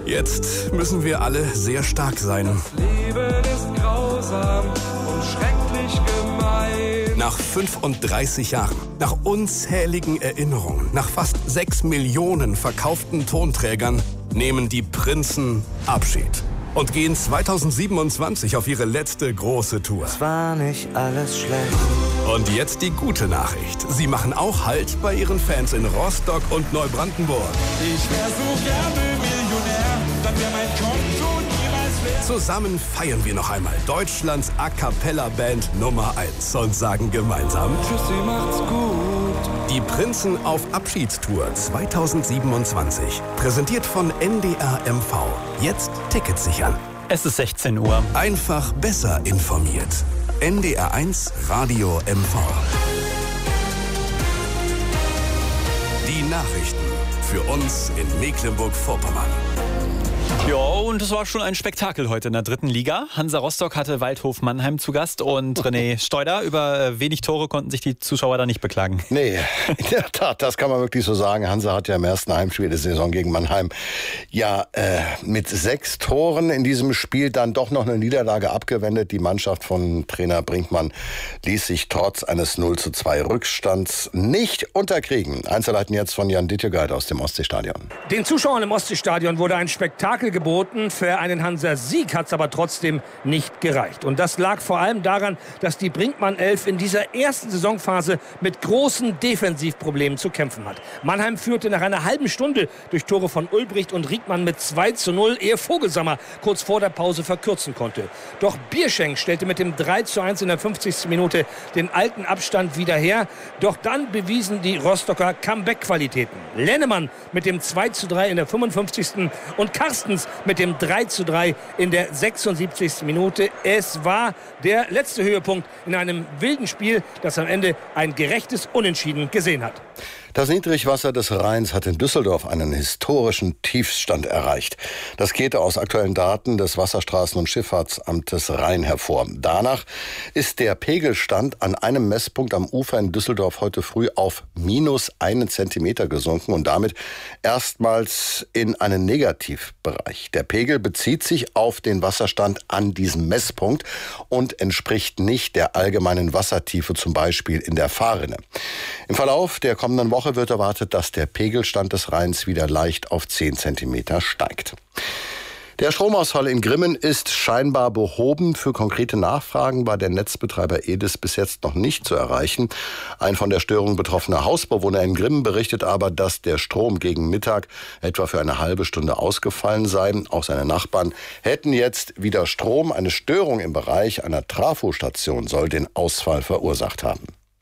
Jetzt müssen wir alle sehr stark sein. Das Leben ist grausam und schrecklich gemein. Nach 35 Jahren, nach unzähligen Erinnerungen, nach fast 6 Millionen verkauften Tonträgern nehmen die Prinzen Abschied und gehen 2027 auf ihre letzte große Tour. Es war nicht alles schlecht. Und jetzt die gute Nachricht. Sie machen auch Halt bei ihren Fans in Rostock und Neubrandenburg. Ich wär so gerne Millionär, dann wär mein Konto niemals leer. Zusammen feiern wir noch einmal Deutschlands A-Cappella-Band Nummer 1 und sagen gemeinsam: Tschüssi, macht's gut. Die Prinzen auf Abschiedstour 2027. Präsentiert von NDR MV. Jetzt Tickets sichern. Es ist 16 Uhr. Einfach besser informiert. NDR 1 Radio MV. Die Nachrichten für uns in Mecklenburg-Vorpommern. Ja, und es war schon ein Spektakel heute in der 3. Liga. Hansa Rostock hatte Waldhof Mannheim zu Gast und René Steuder. Über wenig Tore konnten sich die Zuschauer da nicht beklagen. Nee, in der Tat, das kann man wirklich so sagen. Hansa hat ja im ersten Heimspiel der Saison gegen Mannheim mit 6 Toren in diesem Spiel dann doch noch eine Niederlage abgewendet. Die Mannschaft von Trainer Brinkmann ließ sich trotz eines 0:2 Rückstands nicht unterkriegen. Einzelheiten jetzt von Jan Dittjegeit aus dem Ostseestadion. Den Zuschauern im Ostseestadion wurde ein Spektakel geboten. Für einen Hansa-Sieg hat es aber trotzdem nicht gereicht. Und das lag vor allem daran, dass die Brinkmann-Elf in dieser ersten Saisonphase mit großen Defensivproblemen zu kämpfen hat. Mannheim führte nach einer halben Stunde durch Tore von Ulbricht und Riekmann mit 2:0, ehe Vogelsammer kurz vor der Pause verkürzen konnte. Doch Bierschenk stellte mit dem 3:1 in der 50. Minute den alten Abstand wieder her. Doch dann bewiesen die Rostocker Comeback-Qualitäten. Lennemann mit dem 2:3 in der 55. und Carstens mit dem 3:3 in der 76. Minute. Es war der letzte Höhepunkt in einem wilden Spiel, das am Ende ein gerechtes Unentschieden gesehen hat. Das Niedrigwasser des Rheins hat in Düsseldorf einen historischen Tiefstand erreicht. Das geht aus aktuellen Daten des Wasserstraßen- und Schifffahrtsamtes Rhein hervor. Danach ist der Pegelstand an einem Messpunkt am Ufer in Düsseldorf heute früh auf -1 Zentimeter gesunken und damit erstmals in einen Negativbereich. Der Pegel bezieht sich auf den Wasserstand an diesem Messpunkt und entspricht nicht der allgemeinen Wassertiefe, zum Beispiel in der Fahrrinne. Im Verlauf der kommenden Woche wird erwartet, dass der Pegelstand des Rheins wieder leicht auf 10 Zentimeter steigt. Der Stromausfall in Grimmen ist scheinbar behoben. Für konkrete Nachfragen war der Netzbetreiber EDIS bis jetzt noch nicht zu erreichen. Ein von der Störung betroffener Hausbewohner in Grimmen berichtet aber, dass der Strom gegen Mittag etwa für eine halbe Stunde ausgefallen sei. Auch seine Nachbarn hätten jetzt wieder Strom. Eine Störung im Bereich einer Trafostation soll den Ausfall verursacht haben.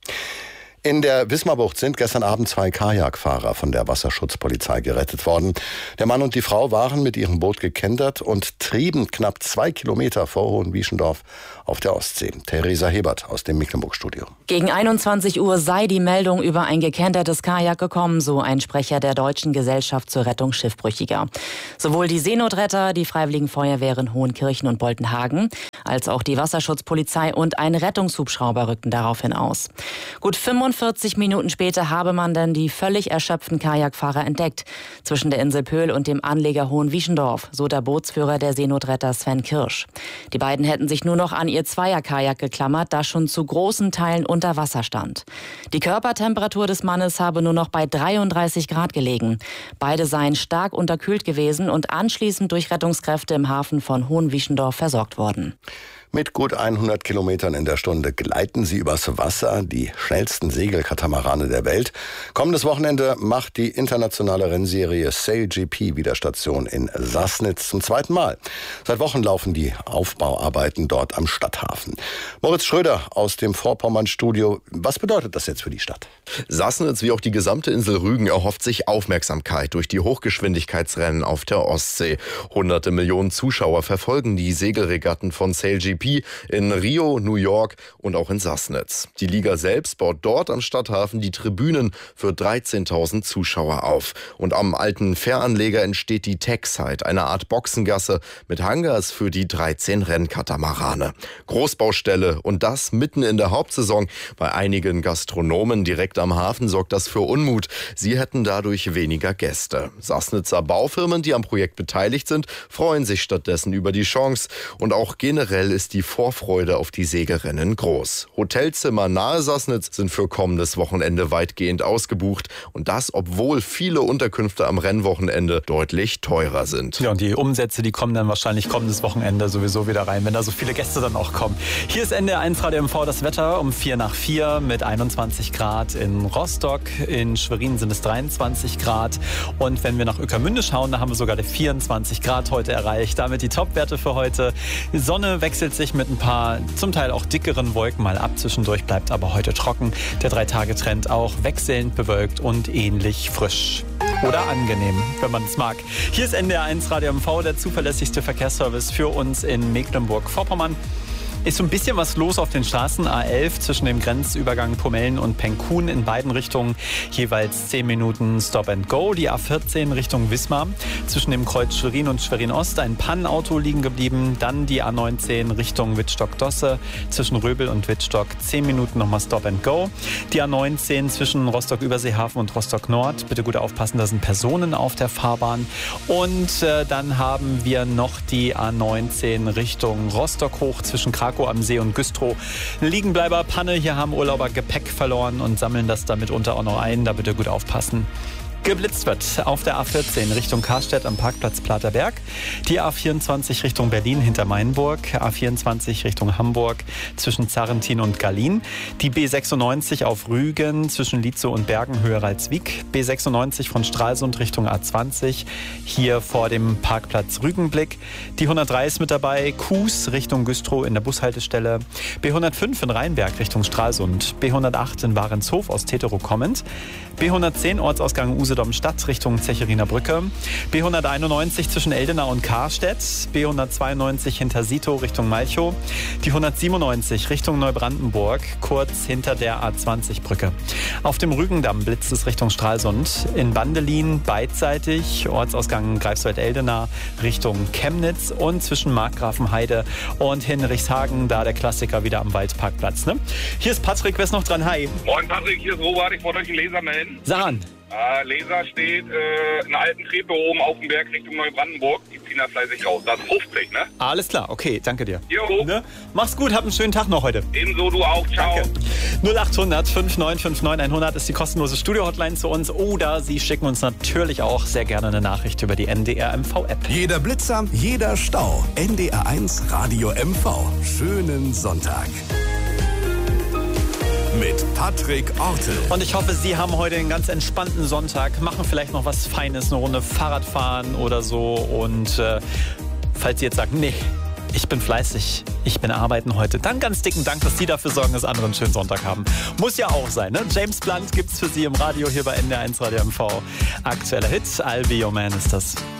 In der Wismarbucht sind gestern Abend 2 Kajakfahrer von der Wasserschutzpolizei gerettet worden. Der Mann und die Frau waren mit ihrem Boot gekentert und trieben knapp 2 Kilometer vor Hohenwieschendorf auf der Ostsee. Theresa Hebert aus dem Mecklenburg-Studio. Gegen 21 Uhr sei die Meldung über ein gekentertes Kajak gekommen, so ein Sprecher der Deutschen Gesellschaft zur Rettung Schiffbrüchiger. Sowohl die Seenotretter, die Freiwilligen Feuerwehren Hohenkirchen und Boltenhagen, als auch die Wasserschutzpolizei und ein Rettungshubschrauber rückten daraufhin aus. Gut 45 Minuten später habe man dann die völlig erschöpften Kajakfahrer entdeckt. Zwischen der Insel Pöhl und dem Anleger Hohenwieschendorf, so der Bootsführer der Seenotretter Sven Kirsch. Die beiden hätten sich nur noch an ihr Zweierkajak geklammert, das schon zu großen Teilen unter Wasser stand. Die Körpertemperatur des Mannes habe nur noch bei 33 Grad gelegen. Beide seien stark unterkühlt gewesen und anschließend durch Rettungskräfte im Hafen von Hohenwieschendorf versorgt worden. Mit gut 100 Kilometern in der Stunde gleiten sie übers Wasser, die schnellsten Segelkatamarane der Welt. Kommendes Wochenende macht die internationale Rennserie SailGP wieder Station in Sassnitz zum 2. Mal. Seit Wochen laufen die Aufbauarbeiten dort am Stadthafen. Moritz Schröder aus dem Vorpommern-Studio. Was bedeutet das jetzt für die Stadt? Sassnitz wie auch die gesamte Insel Rügen erhofft sich Aufmerksamkeit durch die Hochgeschwindigkeitsrennen auf der Ostsee. Hunderte Millionen Zuschauer verfolgen die Segelregatten von SailGP MotoGP in Rio, New York und auch in Sassnitz. Die Liga selbst baut dort am Stadthafen die Tribünen für 13.000 Zuschauer auf. Und am alten Fähranleger entsteht die Techside, eine Art Boxengasse mit Hangars für die 13 Rennkatamarane. Großbaustelle und das mitten in der Hauptsaison. Bei einigen Gastronomen direkt am Hafen sorgt das für Unmut. Sie hätten dadurch weniger Gäste. Sassnitzer Baufirmen, die am Projekt beteiligt sind, freuen sich stattdessen über die Chance. Und auch generell ist die Vorfreude auf die Segerennen groß. Hotelzimmer nahe Sassnitz sind für kommendes Wochenende weitgehend ausgebucht. Und das, obwohl viele Unterkünfte am Rennwochenende deutlich teurer sind. Ja, und die Umsätze, die kommen dann wahrscheinlich kommendes Wochenende sowieso wieder rein, wenn da so viele Gäste dann auch kommen. Hier ist NDR1 Radio MV das Wetter um 4:04 mit 21 Grad in Rostock. In Schwerin sind es 23 Grad. Und wenn wir nach Ueckermünde schauen, da haben wir sogar die 24 Grad heute erreicht. Damit die Topwerte für heute. Die Sonne wechselt sich mit ein paar, zum Teil auch dickeren Wolken mal ab. Zwischendurch bleibt aber heute trocken. Der 3-Tage-Trend auch wechselnd bewölkt und ähnlich frisch. Oder angenehm, wenn man es mag. Hier ist NDR1 Radio MV, der zuverlässigste Verkehrsservice für uns in Mecklenburg-Vorpommern. Ist so ein bisschen was los auf den Straßen. A11 zwischen dem Grenzübergang Pomellen und Penkun in beiden Richtungen. Jeweils 10 Minuten Stop and Go. Die A14 Richtung Wismar. Zwischen dem Kreuz Schwerin und Schwerin-Ost ein Pannenauto liegen geblieben. Dann die A19 Richtung Wittstock-Dosse. Zwischen Röbel und Wittstock 10 Minuten nochmal Stop and Go. Die A19 zwischen Rostock-Überseehafen und Rostock-Nord. Bitte gut aufpassen, da sind Personen auf der Fahrbahn. Und dann haben wir noch die A19 Richtung Rostock hoch zwischen Krakau am See und Güstrow. Liegenbleiber Panne, hier haben Urlauber Gepäck verloren und sammeln das da mitunter auch noch ein. Da bitte gut aufpassen. Geblitzt wird auf der A14 Richtung Karstedt am Parkplatz Platerberg, die A24 Richtung Berlin hinter Mainburg, A24 Richtung Hamburg zwischen Zarrentin und Gallien, die B96 auf Rügen zwischen Lietzow und Bergen höher als Wiek, B96 von Stralsund Richtung A20 hier vor dem Parkplatz Rügenblick, die 103 ist mit dabei, Kues Richtung Güstrow in der Bushaltestelle, B105 in Rheinberg Richtung Stralsund, B108 in Warenshof aus Teterow kommend, B110 Ortsausgang Usedom-Stadt Richtung Zechiriner Brücke, B191 zwischen Eldena und Karstedt, B192 hinter Sito Richtung Malchow, die 197 Richtung Neubrandenburg, kurz hinter der A20-Brücke. Auf dem Rügendamm blitzt es Richtung Stralsund, in Bandelin beidseitig, Ortsausgang Greifswald-Eldena Richtung Chemnitz und zwischen Markgrafenheide und Hinrichshagen, da der Klassiker wieder am Waldparkplatz. Ne? Hier ist Patrick, wer ist noch dran? Hi. Moin Patrick, hier ist Robert, ich wollte euch einen Leser melden. Saran. Leser steht in der alten Treppe oben auf dem Berg Richtung Neubrandenburg. Die ziehen da fleißig raus. Das ist Fruchtblech, ne? Alles klar, okay, danke dir. Jo. Ne? Mach's gut, hab einen schönen Tag noch heute. Ebenso, du auch. Ciao. Danke. 0800 5959 100 ist die kostenlose Studio-Hotline zu uns. Oder Sie schicken uns natürlich auch sehr gerne eine Nachricht über die NDR MV-App. Jeder Blitzer, jeder Stau. NDR1 Radio MV. Schönen Sonntag. Mit Patrick Ortel. Und ich hoffe, Sie haben heute einen ganz entspannten Sonntag, machen vielleicht noch was Feines, eine Runde Fahrrad fahren oder so. Und falls Sie jetzt sagen, nee, ich bin fleißig, ich bin arbeiten heute, dann ganz dicken Dank, dass Sie dafür sorgen, dass andere einen schönen Sonntag haben. Muss ja auch sein, ne? James Blunt gibt's für Sie im Radio hier bei NDR1 Radio MV. Aktueller Hit, I'll Be Your Man ist das.